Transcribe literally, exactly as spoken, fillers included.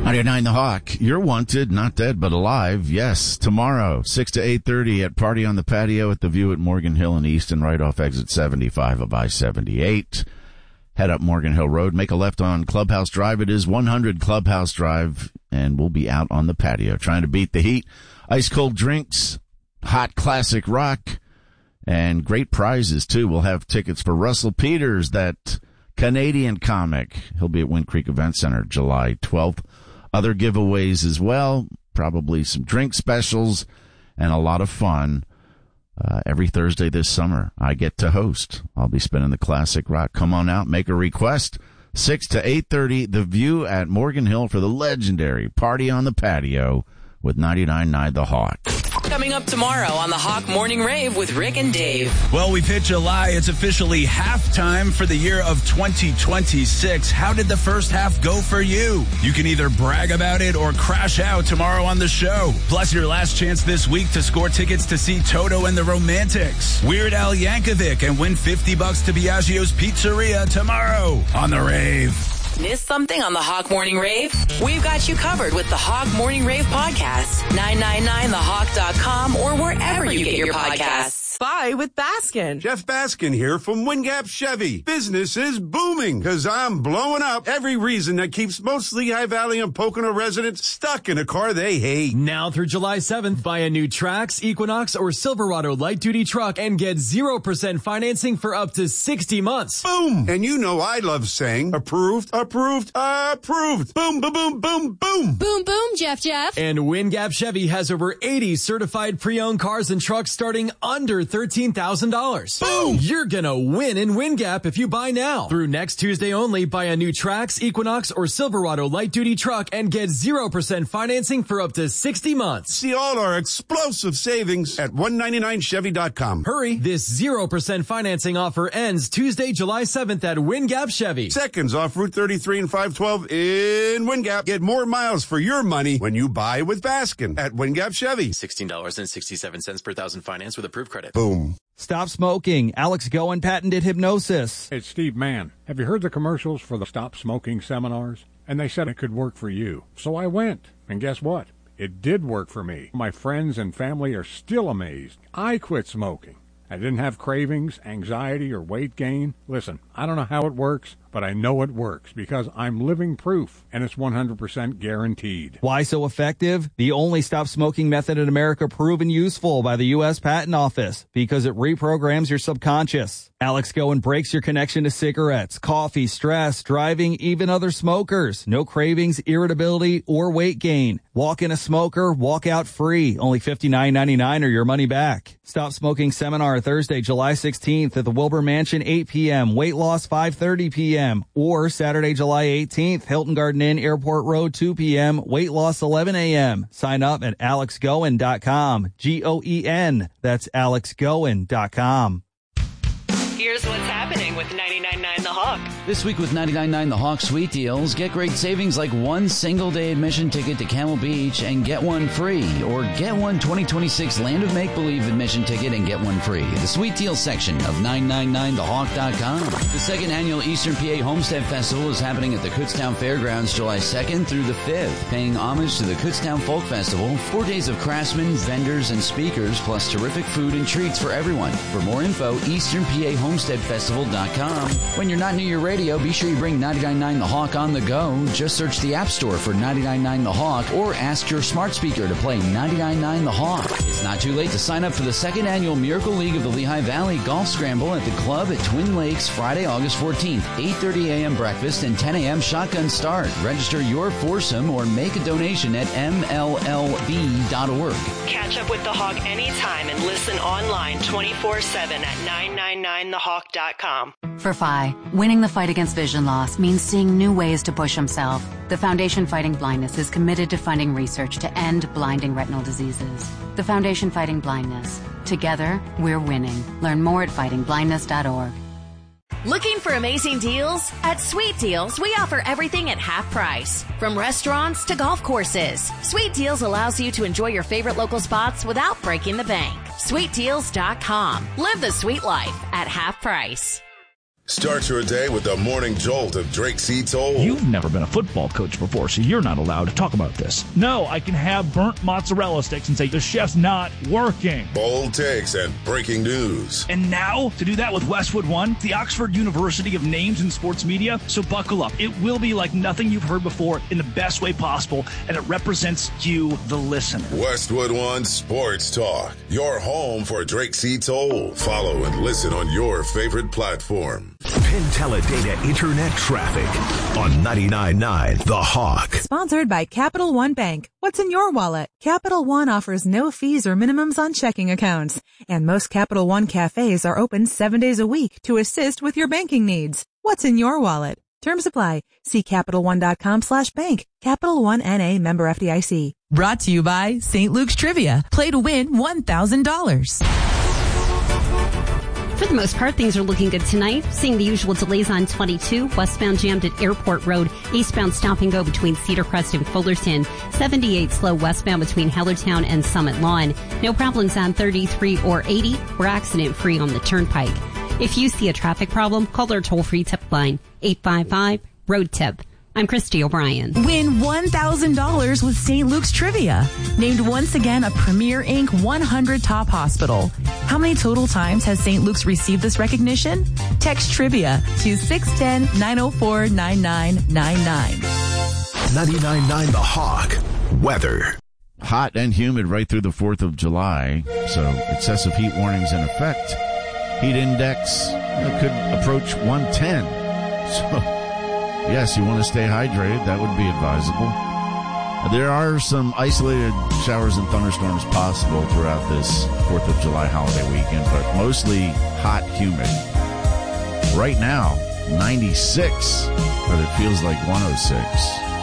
ninety-nine The Hawk, you're wanted, not dead, but alive. Yes, tomorrow, six to eight thirty at Party on the Patio at the View at Morgan Hill in Easton, right off exit seventy-five of I seventy-eight. Head up Morgan Hill Road, make a left on Clubhouse Drive. It is one hundred Clubhouse Drive, and we'll be out on the patio trying to beat the heat. Ice cold drinks, hot classic rock, and great prizes, too. We'll have tickets for Russell Peters, that Canadian comic. He'll be at Wind Creek Event Center July twelfth. Other giveaways as well, probably some drink specials, and a lot of fun. Uh, every Thursday this summer, I get to host. I'll be spinning the classic rock. Come on out, make a request. six to eight thirty, The View at Morgan Hill for the legendary Party on the Patio with ninety-nine point nine The Hawk. Coming up tomorrow on the Hawk Morning Rave with Rick and Dave. Well, we've hit July. It's officially halftime for the year of twenty twenty-six. How did the first half go for you? You can either brag about it or crash out tomorrow on the show. Plus, your last chance this week to score tickets to see Toto and the Romantics, Weird Al Yankovic, and win fifty bucks to Biagio's Pizzeria tomorrow on the Rave. Miss something on the Hawk Morning Rave? We've got you covered with the Hawk Morning Rave podcast. nine nine nine the hawk dot com or wherever you get your podcasts. Buy with Baskin. Jeff Baskin here from Wingap Chevy. Business is booming because I'm blowing up every reason that keeps most Lehigh Valley and Pocono residents stuck in a car they hate. Now through July seventh, buy a new Trax, Equinox, or Silverado light-duty truck and get zero percent financing for up to sixty months. Boom! And you know I love saying approved, approved, approved. Boom, boom, boom, boom, boom. Boom, boom, Jeff, Jeff. And Wingap Chevy has over eighty certified pre-owned cars and trucks starting under thirteen thousand dollars. Boom! You're gonna win in Wingap if you buy now. Through next Tuesday only, buy a new Trax, Equinox, or Silverado light-duty truck and get zero percent financing for up to sixty months. See all our explosive savings at one ninety-nine chevy dot com. Hurry! This zero percent financing offer ends Tuesday, July seventh at Wingap Chevy. Seconds off Route thirty-three and five twelve in Wingap. Get more miles for your money when you buy with Baskin at Wingap Chevy. sixteen dollars and sixty-seven cents per thousand finance with approved credit. Boom. Stop smoking. Alex Goen patented hypnosis. It's Steve Mann. Have you heard the commercials for the Stop Smoking seminars? And they said it could work for you. So I went. And guess what? It did work for me. My friends and family are still amazed. I quit smoking. I didn't have cravings, anxiety, or weight gain. Listen, I don't know how it works, but I know it works because I'm living proof, and it's one hundred percent guaranteed. Why so effective? The only stop smoking method in America proven useful by the U S Patent Office because it reprograms your subconscious. Alex Goen breaks your connection to cigarettes, coffee, stress, driving, even other smokers. No cravings, irritability, or weight gain. Walk in a smoker, walk out free. Only fifty-nine ninety-nine or your money back. Stop Smoking Seminar Thursday, July sixteenth at the Wilbur Mansion, eight p.m. Weight loss, five thirty p.m. Or Saturday, July eighteenth, Hilton Garden Inn, Airport Road, two p.m. Weight loss, eleven a.m. Sign up at alex goen dot com. G O E N. That's alex goen dot com. Here's what's happening with ninety-nine point nine The Hawk. This week with ninety-nine point nine The Hawk Sweet Deals, get great savings like one single-day admission ticket to Camel Beach and get one free. Or get one twenty twenty-six Land of Make-Believe admission ticket and get one free. The Sweet Deals section of nine nine nine the hawk dot com. The second annual Eastern P A Homestead Festival is happening at the Kutztown Fairgrounds July second through the fifth. Paying homage to the Kutztown Folk Festival, four days of craftsmen, vendors, and speakers, plus terrific food and treats for everyone. For more info, eastern p a homestead festival dot com. When you're not near your radio, be sure you bring ninety-nine point nine The Hawk on the go. Just search the App Store for ninety-nine point nine The Hawk or ask your smart speaker to play ninety-nine point nine The Hawk. It's not too late to sign up for the second annual Miracle League of the Lehigh Valley Golf Scramble at the club at Twin Lakes Friday, August fourteenth. eight thirty a.m. breakfast and ten a.m. shotgun start. Register your foursome or make a donation at m l l b dot org. Catch up with The Hawk anytime and listen online twenty-four seven at nine nine nine the hawk dot com. For F I, winning the fight against vision loss means seeing new ways to push himself. The Foundation Fighting Blindness is committed to funding research to end blinding retinal diseases. The Foundation Fighting Blindness. Together, we're winning. Learn more at fighting blindness dot org. Looking for amazing deals? At Sweet Deals, we offer everything at half price. From restaurants to golf courses, Sweet Deals allows you to enjoy your favorite local spots without breaking the bank. sweet deals dot com. Live the sweet life at half price. Start your day with the morning jolt of Drake C. Toll. You've never been a football coach before, so you're not allowed to talk about this. No, I can have burnt mozzarella sticks and say the chef's not working. Bold takes and breaking news. And now, to do that with Westwood One, the Oxford University of names in sports media. So buckle up. It will be like nothing you've heard before in the best way possible, and it represents you, the listener. Westwood One Sports Talk, your home for Drake C. Toll. Follow and listen on your favorite platform. Penn Teledata Internet Traffic on ninety-nine point nine The Hawk. Sponsored by Capital One Bank. What's in your wallet? Capital One offers no fees or minimums on checking accounts. And most Capital One cafes are open seven days a week to assist with your banking needs. What's in your wallet? Terms apply. See CapitalOne.com slash bank. Capital One N A member F D I C. Brought to you by Saint Luke's Trivia. Play to win one thousand dollars. For the most part, things are looking good tonight. Seeing the usual delays on twenty-two, westbound jammed at Airport Road, eastbound stop and go between Cedar Crest and Fullerton, seventy-eight slow westbound between Hellertown and Summit Lawn. No problems on thirty-three or eighty. We're accident free on the Turnpike. If you see a traffic problem, call our toll-free tip line, eight five five, road tip. I'm Christy O'Brien. Win one thousand dollars with Saint Luke's Trivia. Named once again a Premier Incorporated one hundred Top Hospital. How many total times has Saint Luke's received this recognition? Text Trivia to six one zero, nine zero four, nine nine nine nine. ninety-nine point nine The Hawk. Weather. Hot and humid right through the fourth of July, so excessive heat warnings in effect. Heat index uh, could approach one ten. So... yes, you want to stay hydrated. That would be advisable. There are some isolated showers and thunderstorms possible throughout this fourth of July holiday weekend, but mostly hot, humid. Right now, ninety-six, but it feels like one oh six.